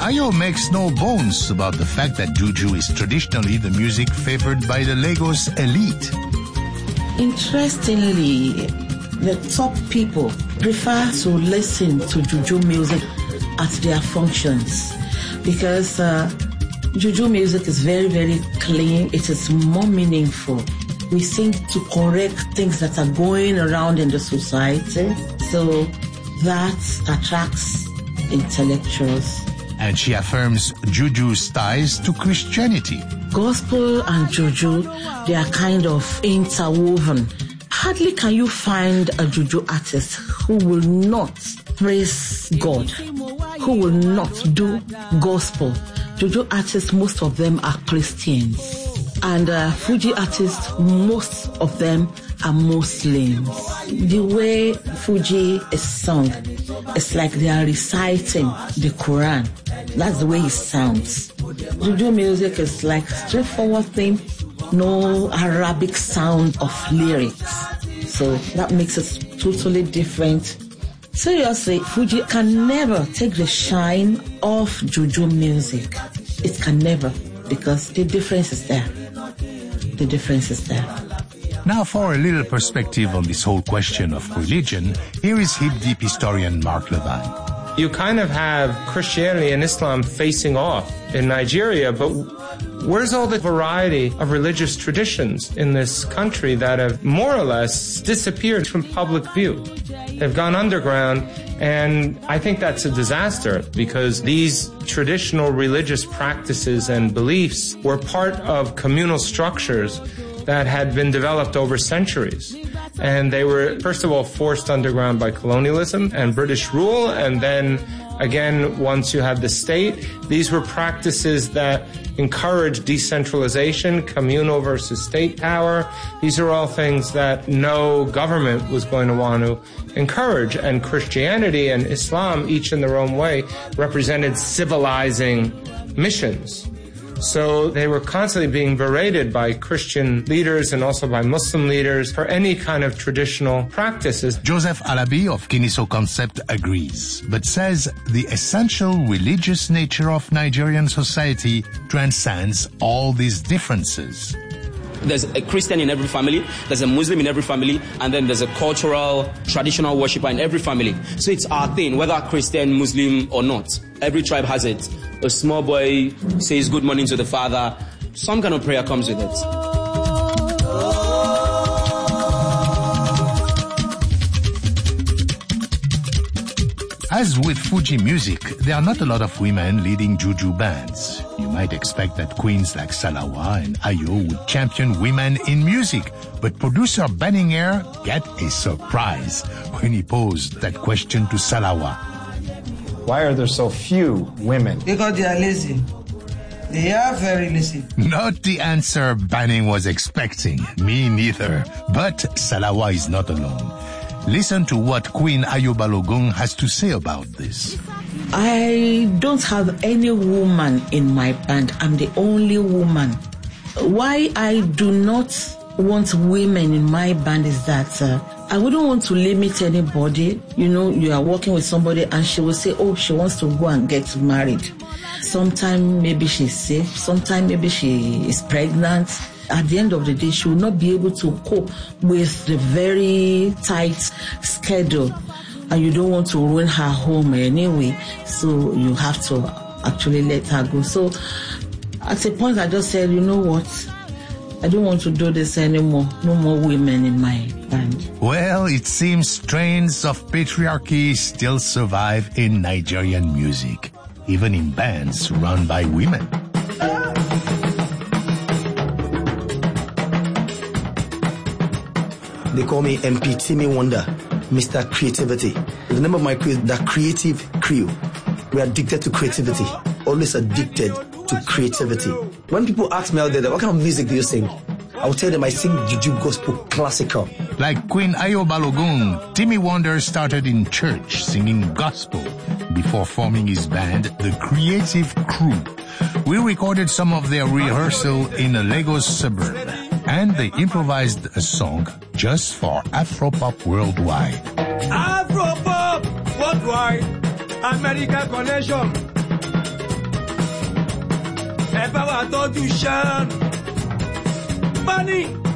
Ayo makes no bones about the fact that Juju is traditionally the music favored by the Lagos elite. Interestingly, the top people prefer to listen to Juju music at their functions because Juju music is very, very clean. It is more meaningful. We sing to correct things that are going around in the society. So that attracts intellectuals. And she affirms Juju's ties to Christianity. Gospel and Juju, they are kind of interwoven. Hardly can you find a Juju artist who will not praise God, who will not do gospel. Juju artists, most of them are Christians. And Fuji artists, most of them are Muslims. The way Fuji is sung, it's like they are reciting the Quran. That's the way it sounds. Juju music is like straightforward thing, no Arabic sound of lyrics. So that makes it totally different. Seriously, Fuji can never take the shine off Juju music. It can never, because the difference is there. The difference is there. Now for a little perspective on this whole question of religion, here is hip deep historian Mark Levine. You kind of have Christianity and Islam facing off in Nigeria, but where's all the variety of religious traditions in this country that have more or less disappeared from public view? They've gone underground, and I think that's a disaster because these traditional religious practices and beliefs were part of communal structures that had been developed over centuries. And they were, first of all, forced underground by colonialism and British rule. And then, again, once you had the state, these were practices that encouraged decentralization, communal versus state power. These are all things that no government was going to want to encourage. And Christianity and Islam, each in their own way, represented civilizing missions. So they were constantly being berated by Christian leaders and also by Muslim leaders for any kind of traditional practices. Joseph Alabi of Kiniso Concept agrees, but says the essential religious nature of Nigerian society transcends all these differences. There's a Christian in every family, there's a Muslim in every family, and then there's a cultural, traditional worshiper in every family. So it's our thing, whether Christian, Muslim, or not. Every tribe has it. A small boy says good morning to the father. Some kind of prayer comes with it. As with Fuji music, there are not a lot of women leading Juju bands. You might expect that queens like Salawa and Ayo would champion women in music, but producer Banning Air get a surprise when he posed that question to Salawa. Why are there so few women? Because they are lazy. They are very lazy. Not the answer Banning was expecting. Me neither. But Salawa is not alone. Listen to what Queen Ayo Balogun has to say about this. I don't have any woman in my band. I'm the only woman. Why I do not want women in my band is that I wouldn't want to limit anybody. You know, you are working with somebody and she will say, oh, she wants to go and get married. Sometime maybe she's sick. Sometime maybe she is pregnant. At the end of the day, she will not be able to cope with the very tight schedule. And you don't want to ruin her home anyway. So you have to actually let her go. So at a point, I just said, you know what? I don't want to do this anymore. No more women in my band. Well, it seems strains of patriarchy still survive in Nigerian music, even in bands run by women. They call me MP Timmy Wonder, Mr. Creativity. The name of my crew is The Creative Crew. We are addicted to creativity, always addicted to creativity. When people ask me out there, what kind of music do you sing? I will tell them I sing Juju Gospel Classical. Like Queen Ayo Balogun, Timmy Wonder started in church singing gospel before forming his band, The Creative Crew. We recorded some of their rehearsal in a Lagos suburb, and they improvised a song just for Afropop Worldwide. Afropop Worldwide, American Connection. ẹ bá wa tọ́jú Sean. Money.